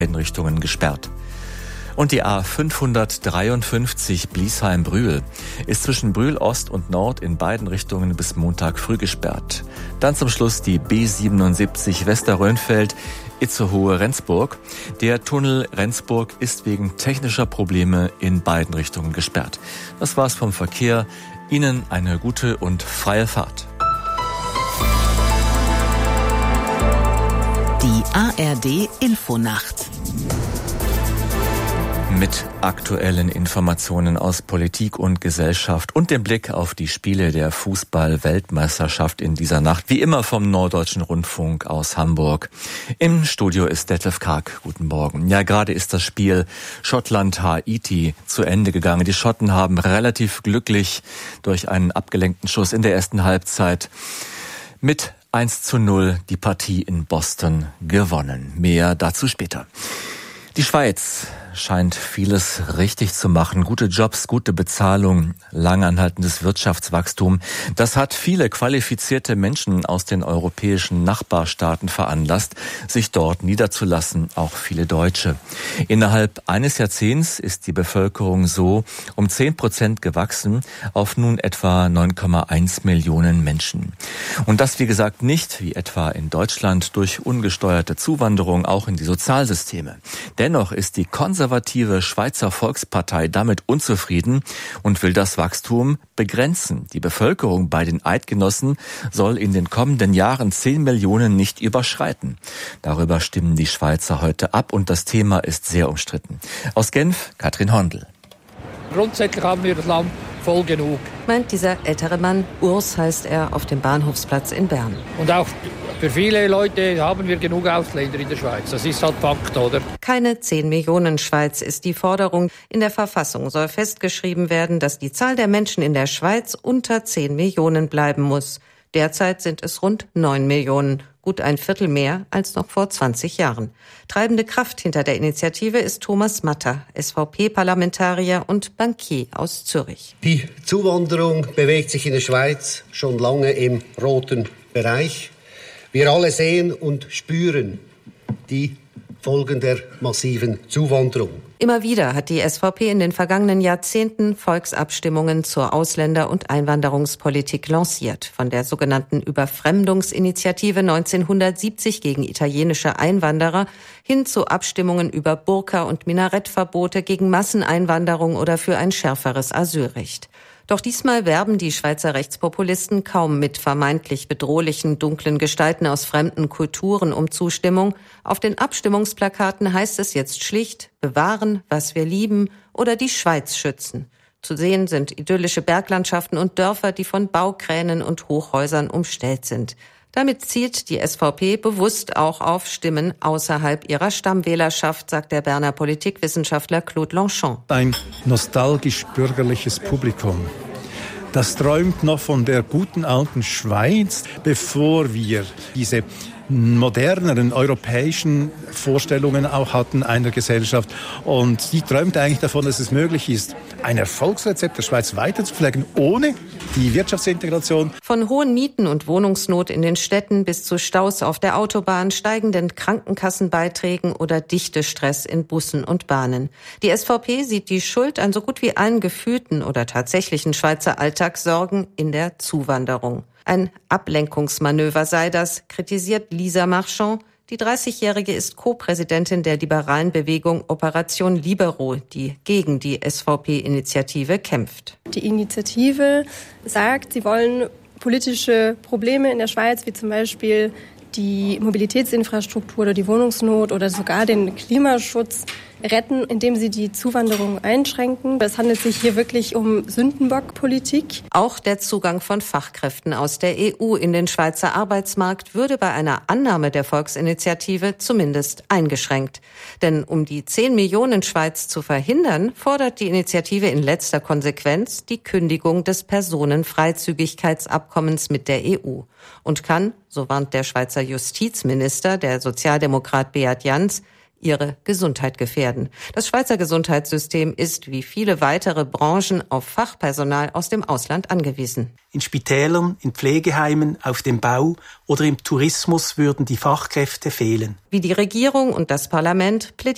in Richtungen gesperrt. Und die A553 Bliesheim-Brühl ist zwischen Brühl Ost und Nord in beiden Richtungen bis Montag früh gesperrt. Dann zum Schluss die B77 Westerrönfeld Itzehoe-Rendsburg. Der Tunnel Rendsburg ist wegen technischer Probleme in beiden Richtungen gesperrt. Das war's vom Verkehr. Ihnen eine gute und freie Fahrt. Die ARD Infonacht. Mit aktuellen Informationen aus Politik und Gesellschaft und dem Blick auf die Spiele der Fußball-Weltmeisterschaft in dieser Nacht, wie immer vom Norddeutschen Rundfunk aus Hamburg. Im Studio ist Detlef Karg. Guten Morgen. Ja, gerade ist das Spiel Schottland-Haiti zu Ende gegangen. Die Schotten haben relativ glücklich durch einen abgelenkten Schuss in der ersten Halbzeit mit 1:0 die Partie in Boston gewonnen. Mehr dazu später. Die Schweiz scheint vieles richtig zu machen. Gute Jobs, gute Bezahlung, langanhaltendes Wirtschaftswachstum. Das hat viele qualifizierte Menschen aus den europäischen Nachbarstaaten veranlasst, sich dort niederzulassen, auch viele Deutsche. Innerhalb eines Jahrzehnts ist die Bevölkerung so um 10% gewachsen auf nun etwa 9,1 Millionen Menschen. Und das, wie gesagt, nicht wie etwa in Deutschland durch ungesteuerte Zuwanderung auch in die Sozialsysteme. Dennoch ist die konservative Schweizer Volkspartei damit unzufrieden und will das Wachstum begrenzen. Die Bevölkerung bei den Eidgenossen soll in den kommenden Jahren 10 Millionen nicht überschreiten. Darüber stimmen die Schweizer heute ab und das Thema ist sehr umstritten. Aus Genf, Katrin Hondel. Grundsätzlich haben wir das Land voll genug. Meint dieser ältere Mann, Urs heißt er, auf dem Bahnhofsplatz in Bern. Und auch für viele Leute haben wir genug Ausländer in der Schweiz. Das ist halt Fakt, oder? Keine 10 Millionen Schweiz ist die Forderung. In der Verfassung soll festgeschrieben werden, dass die Zahl der Menschen in der Schweiz unter 10 Millionen bleiben muss. Derzeit sind es rund 9 Millionen, gut ein Viertel mehr als noch vor 20 Jahren. Treibende Kraft hinter der Initiative ist Thomas Matter, SVP-Parlamentarier und Bankier aus Zürich. Die Zuwanderung bewegt sich in der Schweiz schon lange im roten Bereich. Wir alle sehen und spüren die Folgen der massiven Zuwanderung. Immer wieder hat die SVP in den vergangenen Jahrzehnten Volksabstimmungen zur Ausländer- und Einwanderungspolitik lanciert. Von der sogenannten Überfremdungsinitiative 1970 gegen italienische Einwanderer hin zu Abstimmungen über Burka- und Minarettverbote gegen Masseneinwanderung oder für ein schärferes Asylrecht. Doch diesmal werben die Schweizer Rechtspopulisten kaum mit vermeintlich bedrohlichen, dunklen Gestalten aus fremden Kulturen um Zustimmung. Auf den Abstimmungsplakaten heißt es jetzt schlicht: bewahren, was wir lieben oder die Schweiz schützen. Zu sehen sind idyllische Berglandschaften und Dörfer, die von Baukränen und Hochhäusern umstellt sind. Damit zielt die SVP bewusst auch auf Stimmen außerhalb ihrer Stammwählerschaft, sagt der Berner Politikwissenschaftler Claude Lanchon. Ein nostalgisch-bürgerliches Publikum. Das träumt noch von der guten alten Schweiz, bevor wir diese moderneren europäischen Vorstellungen auch hatten einer Gesellschaft. Und die träumt eigentlich davon, dass es möglich ist, ein Erfolgsrezept der Schweiz weiterzupflegen, ohne die Wirtschaftsintegration. Von hohen Mieten und Wohnungsnot in den Städten bis zu Staus auf der Autobahn, steigenden Krankenkassenbeiträgen oder Dichtestress in Bussen und Bahnen. Die SVP sieht die Schuld an so gut wie allen gefühlten oder tatsächlichen Schweizer Alltagssorgen in der Zuwanderung. Ein Ablenkungsmanöver sei das, kritisiert Lisa Marchand. Die 30-Jährige ist Co-Präsidentin der liberalen Bewegung Operation Libero, die gegen die SVP-Initiative kämpft. Die Initiative sagt, sie wollen politische Probleme in der Schweiz, wie zum Beispiel die Mobilitätsinfrastruktur oder die Wohnungsnot oder sogar den Klimaschutz retten, indem sie die Zuwanderung einschränken. Es handelt sich hier wirklich um Sündenbockpolitik. Auch der Zugang von Fachkräften aus der EU in den Schweizer Arbeitsmarkt würde bei einer Annahme der Volksinitiative zumindest eingeschränkt. Denn um die 10 Millionen Schweiz zu verhindern, fordert die Initiative in letzter Konsequenz die Kündigung des Personenfreizügigkeitsabkommens mit der EU und kann, so warnt der Schweizer Justizminister, der Sozialdemokrat Beat Jans, ihre Gesundheit gefährden. Das Schweizer Gesundheitssystem ist wie viele weitere Branchen auf Fachpersonal aus dem Ausland angewiesen. In Spitälern, in Pflegeheimen, auf dem Bau oder im Tourismus würden die Fachkräfte fehlen. Wie die Regierung und das Parlament plädieren